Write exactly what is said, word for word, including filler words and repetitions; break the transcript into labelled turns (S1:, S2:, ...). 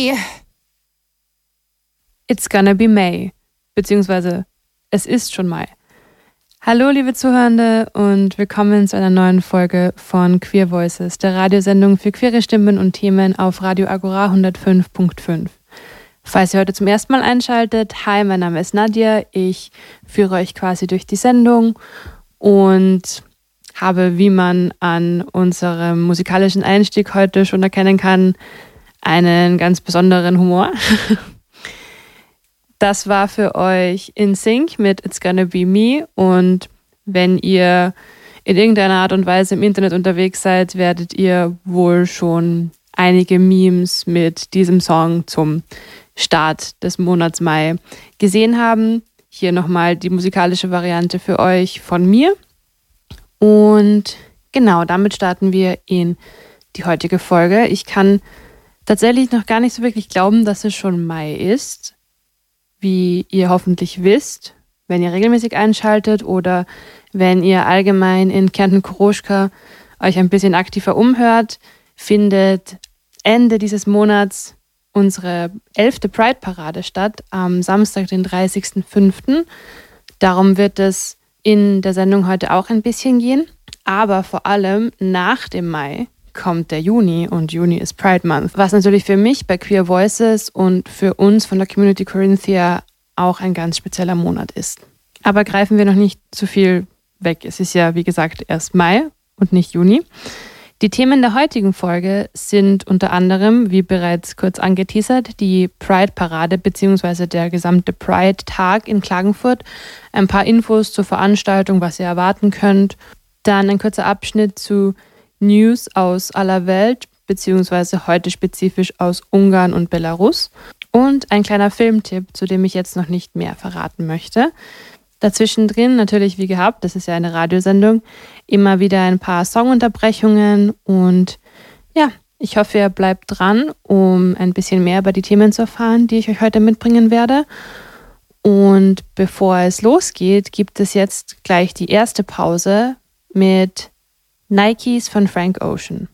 S1: Mai.
S2: It's gonna be May, beziehungsweise es ist schon Mai. Hallo liebe Zuhörende und willkommen zu einer neuen Folge von Queer Voices, der Radiosendung für queere Stimmen und Themen auf Radio Agora hundertfünf Komma fünf. Falls ihr heute zum ersten Mal einschaltet, hi, mein Name ist Nadja, ich führe euch quasi durch die Sendung und habe, wie man an unserem musikalischen Einstieg heute schon erkennen kann, einen ganz besonderen Humor. Das war für euch In Sync mit It's Gonna Be Me, und wenn ihr in irgendeiner Art und Weise im Internet unterwegs seid, werdet ihr wohl schon einige Memes mit diesem Song zum Start des Monats Mai gesehen haben. Hier nochmal die musikalische Variante für euch von mir. Und genau, damit starten wir in die heutige Folge. Ich kann tatsächlich noch gar nicht so wirklich glauben, dass es schon Mai ist. Wie ihr hoffentlich wisst, wenn ihr regelmäßig einschaltet oder wenn ihr allgemein in Kärnten-Koroschka euch ein bisschen aktiver umhört, findet Ende dieses Monats unsere elfte Pride-Parade statt, am Samstag, den dreißigsten fünften Darum wird es in der Sendung heute auch ein bisschen gehen. Aber vor allem nach dem Mai kommt der Juni, und Juni ist Pride Month, was natürlich für mich bei Queer Voices und für uns von der Community Corinthia auch ein ganz spezieller Monat ist. Aber greifen wir noch nicht zu viel weg. Es ist ja, wie gesagt, erst Mai und nicht Juni. Die Themen der heutigen Folge sind unter anderem, wie bereits kurz angeteasert, die Pride-Parade bzw. der gesamte Pride-Tag in Klagenfurt, ein paar Infos zur Veranstaltung, was ihr erwarten könnt, dann ein kurzer Abschnitt zu News aus aller Welt, beziehungsweise heute spezifisch aus Ungarn und Belarus, und ein kleiner Filmtipp, zu dem ich jetzt noch nicht mehr verraten möchte. Dazwischen drin natürlich wie gehabt, das ist ja eine Radiosendung, immer wieder ein paar Songunterbrechungen, und ja, ich hoffe, ihr bleibt dran, um ein bisschen mehr über die Themen zu erfahren, die ich euch heute mitbringen werde. Und bevor es losgeht, gibt es jetzt gleich die erste Pause mit Nikes von Frank Ocean.